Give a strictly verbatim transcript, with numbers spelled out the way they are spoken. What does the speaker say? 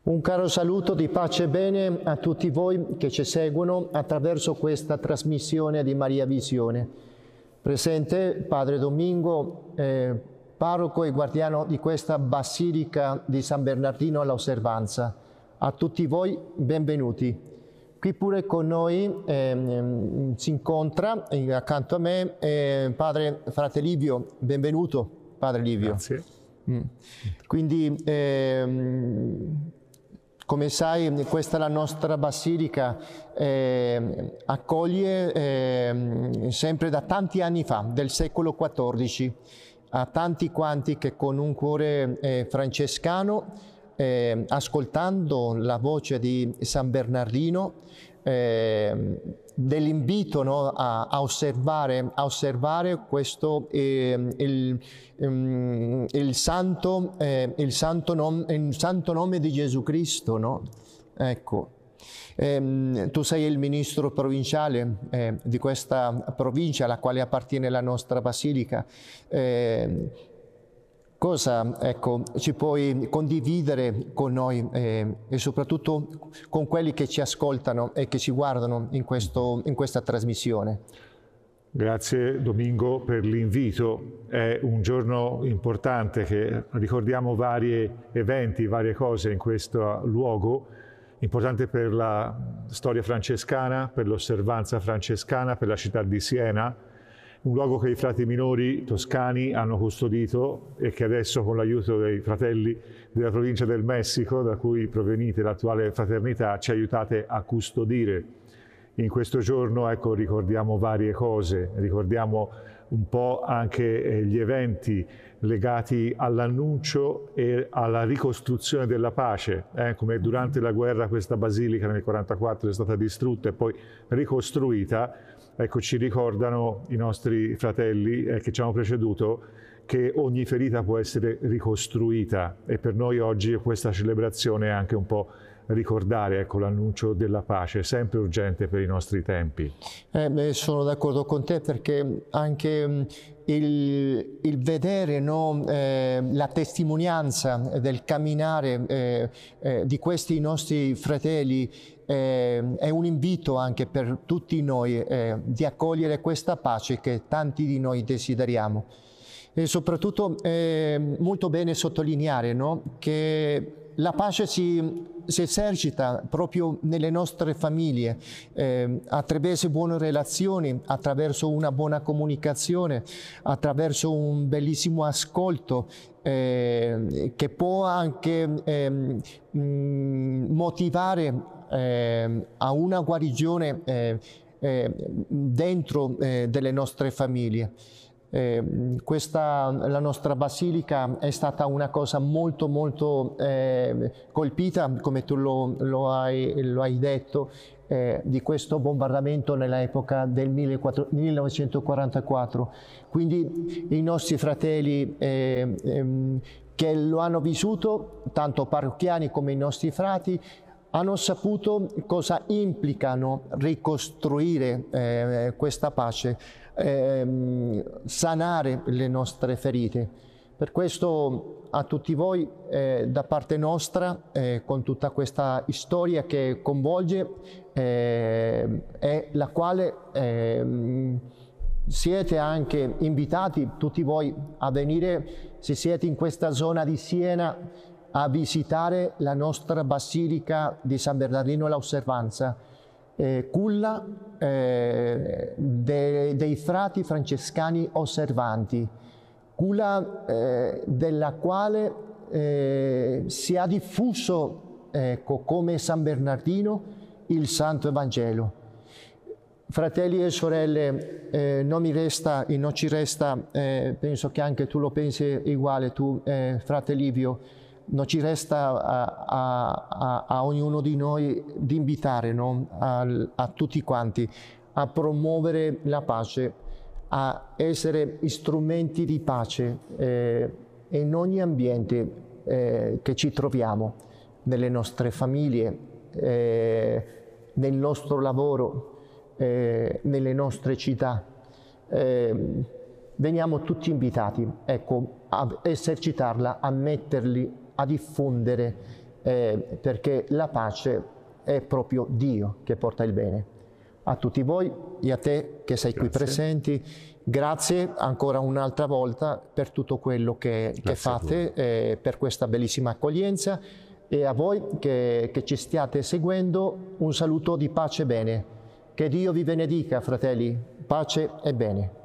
Un caro saluto di pace e bene a tutti voi che ci seguono attraverso questa trasmissione di Maria Visione. Presente Padre Domingo, eh, parroco e guardiano di questa Basilica di San Bernardino all'Osservanza. A tutti voi benvenuti. Qui pure con noi eh, si incontra eh, accanto a me eh, Padre Frate Livio. Benvenuto, Padre Livio. Grazie. Mm. Quindi, ehm, come sai, questa è la nostra basilica, eh, accoglie eh, sempre da tanti anni fa, del secolo quattordici, a tanti quanti che con un cuore eh, francescano, eh, ascoltando la voce di San Bernardino, eh, dell'invito, no, a, a, osservare, a osservare questo eh, il, um, il, santo, eh, il, santo nom, il santo nome di Gesù Cristo, no? Ecco, eh, tu sei il ministro provinciale eh, di questa provincia alla quale appartiene la nostra basilica. Eh, Cosa, ecco, ci puoi condividere con noi eh, e soprattutto con quelli che ci ascoltano e che ci guardano in, questo, in questa trasmissione? Grazie Domingo per l'invito. È un giorno importante che ricordiamo vari eventi, varie cose in questo luogo, importante per la storia francescana, per l'osservanza francescana, per la città di Siena. Un luogo che i frati minori toscani hanno custodito e che adesso, con l'aiuto dei fratelli della provincia del Messico, da cui provenite l'attuale fraternità, ci aiutate a custodire. In questo giorno, ecco, ricordiamo varie cose, ricordiamo un po' anche gli eventi legati all'annuncio e alla ricostruzione della pace, eh, come durante la guerra questa basilica nel millenovecentoquarantaquattro è stata distrutta e poi ricostruita. Ecco, ci ricordano i nostri fratelli eh, che ci hanno preceduto che ogni ferita può essere ricostruita e per noi oggi questa celebrazione è anche un po' ricordare, ecco, l'annuncio della pace, sempre urgente per i nostri tempi. Eh, sono d'accordo con te perché anche il, il vedere, no, eh, la testimonianza del camminare eh, eh, di questi nostri fratelli eh, è un invito anche per tutti noi eh, di accogliere questa pace che tanti di noi desideriamo. E soprattutto è molto bene sottolineare, no, che la pace si, si esercita proprio nelle nostre famiglie, eh, attraverso buone relazioni, attraverso una buona comunicazione, attraverso un bellissimo ascolto eh, che può anche eh, mh, motivare eh, a una guarigione eh, eh, dentro eh, delle nostre famiglie. Eh, questa, la nostra basilica è stata una cosa molto molto eh, colpita, come tu lo, lo, hai, lo hai detto, eh, di questo bombardamento nell'epoca del millenovecentoquarantaquattro. Quindi i nostri fratelli eh, ehm, che lo hanno vissuto, tanto parrocchiani come i nostri frati, hanno saputo cosa implicano ricostruire eh, questa pace, eh, sanare le nostre ferite. Per questo a tutti voi, eh, da parte nostra, eh, con tutta questa storia che coinvolge eh, e la quale eh, siete anche invitati, tutti voi, a venire, se siete in questa zona di Siena, a visitare la nostra Basilica di San Bernardino all'Osservanza, eh, culla eh, de, dei frati francescani osservanti, culla eh, della quale eh, si è diffuso, ecco, come San Bernardino, il Santo Evangelo. Fratelli e sorelle, eh, non mi resta, e non ci resta, eh, penso che anche tu lo pensi uguale, tu, eh, frate Livio, non ci resta a, a, a, a ognuno di noi di invitare, no? a, a tutti quanti a promuovere la pace, a essere strumenti di pace eh, in ogni ambiente eh, che ci troviamo, nelle nostre famiglie, eh, nel nostro lavoro, eh, nelle nostre città. Eh, veniamo tutti invitati, ecco, a esercitarla, a metterli, a diffondere eh, perché la pace è proprio Dio che porta il bene. A tutti voi e a te che sei Grazie. qui presenti, grazie ancora un'altra volta per tutto quello che, che fate, eh, per questa bellissima accoglienza, e a voi che, che ci stiate seguendo un saluto di pace e bene. Che Dio vi benedica, fratelli, pace e bene.